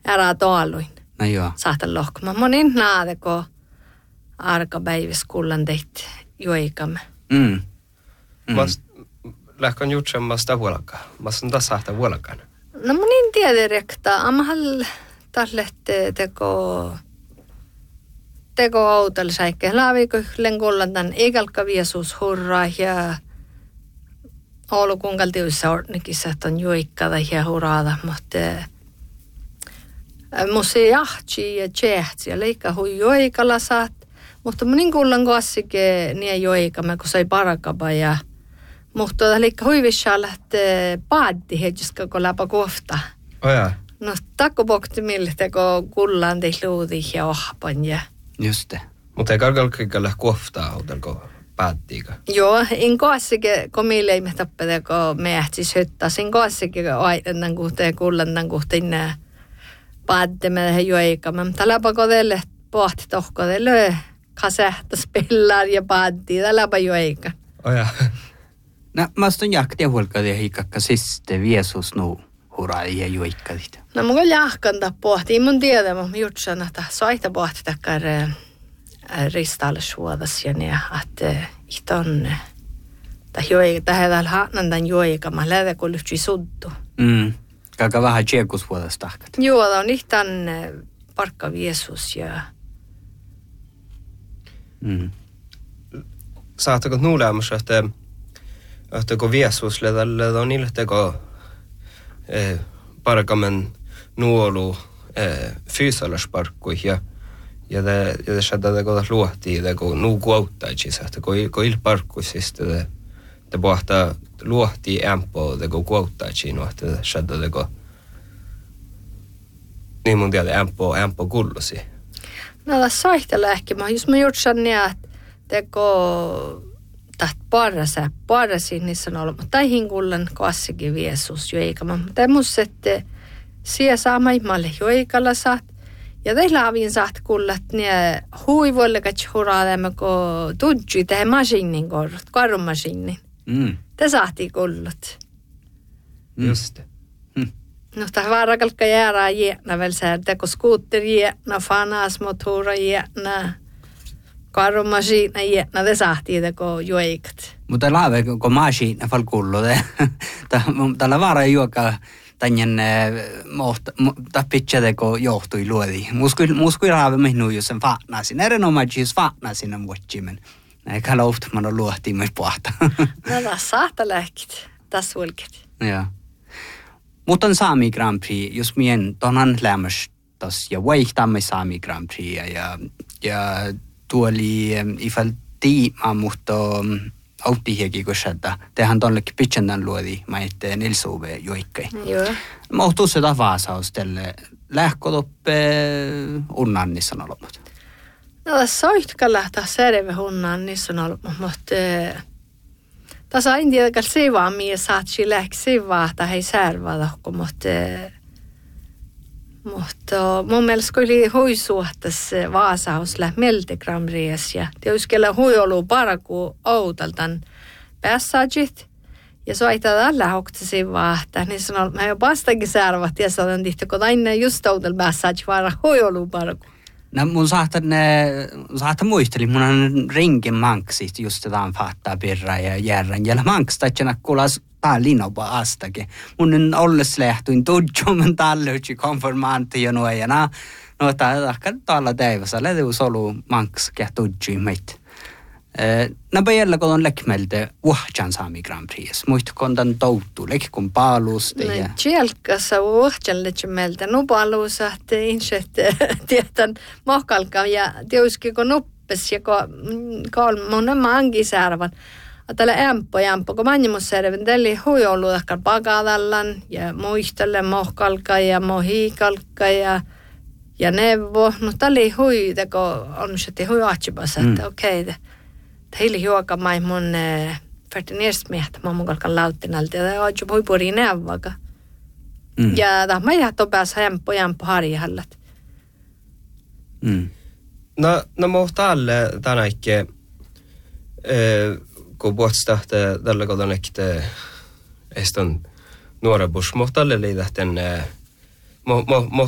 ära toaluin. No joo. Saatan lohkuma. Monin naadeko arkapäivässä kullan teit juoikamme. Lähkön jutsemmasta vuolakaan. Mä sanon tässä ahtaa vuolakaan. No monin tiedä rektaa. Amahal tällette teko outolle säikkeen. Laaviko yhden kullan tämän ikalka viesuus hurraa ja Oulu kunkaltiuissa ornikissa, että on juikkada ja hurraada, mutta musi jahtsi ja tsehtsi ja leikka hui juikalla saat, mutta monin kullan kossike niin juikamme, kun sai parakaba ja mutta leikka huivissa lähtee paaddi heitjiska, kun läpä kohta. Oja. No takkopokti mille teko kullan tei luudi ja ohpan ja. Just det. Mutta ei karkalkikalle kohtaa outelko päättiikä. Joo, en kossike, kun meillä ei me tappeta, kun me ähtsis hyttää. Sen kossike, aitan kuhteen ja kullan kuhteen paaddimme tähän juoikamme. Mutta läpä kodelle pohti tohkodelle, kasähtäs pellar ja paaddi, läpä juoika. Oja. No, mä oon jahtia huolkadi ja hiikakka siste viesus nu hurraadi ja juoikadit. No mun jahkanta pohti, mun tiedä, mutta jutsan, että soita pohti takkar ristalle suodas ja niin, että ihton tähän haanan tämän juoikamaan lähdä, kun lyhtsi suddu. Kaka vähän tjekus vuodas tahkat. Joo, on ihtan parkka viesus ja. Saatteko nuuleamassa, että kun viesus ledalle on niille teko parkamen nuolu fyysalasparkkui ja det skedde det går luohtii det går nu kuottaisi että kun ilparkkuisista det pohtaa luohtii ämpö det går kuottaisi no että skedde det går niin mun tiedä ämpö kullusi. No tässä saihtella ehkä jos mä jutsan niin että teko taht parrasin niissä on ollut mutta taihin kullan kassikin viesus joikama mutta musta että siellä saama ihmalle joikalla saat. Ja teillä avin saat kullat niin huivoille katsi huraademme, kun tudjui tähän masiinin korrut, karrumasiinin. Te saatiin kullut. Just det. No tämä vaarakalkka jääraa jäänä vielä säädä, kun skuutteri jäänä, fanasmotora jäänä, karrumasiina jäänä, te saatiin kun juoikat. Mutta laave, kun masiina fall kullut, tällä vaara juokaa. Tänjen tappitse teko johtui luodi. Muskui raave mehnu jos sen faatnasin. Erinomaisesti faatnasin on vuotsimen. Eikä louhtuman on luohtiin myös pohta. No tässä saattaa lähkit. Tässä ulkit. Joo. Mutta on Sami Grand Prix, jos mien tonan lämmästas ja vaihtamme Sami Grand Prix ja tuo oli ifall tiima, mutta auttihiakin kun sieltä. Tehän tuollekin pitsendän luodi, mä ette Nils Ove joikkai. Joo. Mä oon tuossa tavasaus tälle lähkotoppe unnannissa on ollut. No tässä on yhtä lähtää selvä unnannissa on ollut, mutta tässä on tiedä, sivaa mie saatsi lähti sivaa, tai ei särvää, mutta mun mielestä oli huisuhtas Vaasaus lähmelti Gramries ja tietyskellä huiolu paraku outaltan passageit ja soittaa tällä hoksasi vaahtaa, niin sanoo, että mä jo vastakin särvät ja sanon tihti, kun aina just outal passage vaara huiolu paraku. No mun saattaa muisteli, mun on rinkin manksit just tämän faattaa pirraa ja järrän jäljellä manksta, että kuulas Linnaupa astakin. Mun on olles lähtuin tudjumen tallutsi konformantti ja nuojana. No tahka talla teivassa. Leteus olu mankskia tudjui meitä. Nämä jäljellä kun on läkmeltä Uhtjan Sami Grand Prix. Muistukon tämän touttu, läkkun paalusta. No tjelkassa Uhtjan läkmeltä. No paaluusa, että inset tietän mohkalkaan ja tietysti kun nuppes ja kun on mangi särvan. Tällä ämpö, kun manjimussärven tälle huijoluudakkaan pakadallan ja muistalle mohkalka ja mohikalka ja neuvo. No tälle huijute, kun on sitten huijatsipassa, että okei, heille juokamai mun färtinierstmiehtä mammukalkan lauttinalta ja on jo huipuri neuvaka. Ja tämä ei ole päässä ämpö harjahallat. No mutta alle tänäkin kun puhutaan tällä kohdalla, että eston nuora bus, mutta alle liitähten